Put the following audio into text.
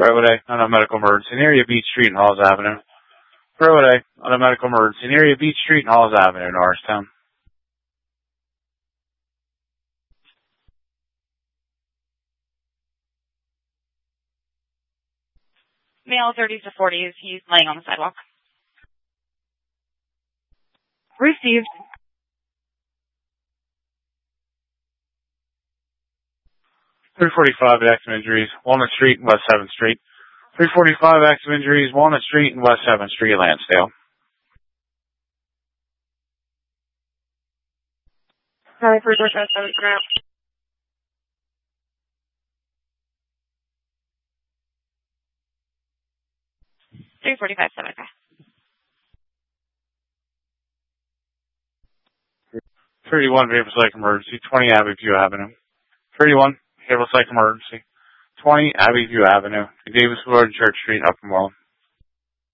Brevity on a medical emergency near Beach Street and Halls Avenue. Brevity on a medical emergency near Beach Street and Halls Avenue, Norristown. Male 30s to 40s. He's laying on the sidewalk. Received. 345 active injuries, Walnut Street and West 7th Street. 345 active injuries, Walnut Street and West 7th Street, Lansdale. Sorry for the rest of the ground. $345 7. 31 Beaver Lake emergency, 20 Abbey View Avenue. 31 Beaver Lake emergency, 20 Abbey View Avenue, Davis Road, Church Street, Uppermoreland.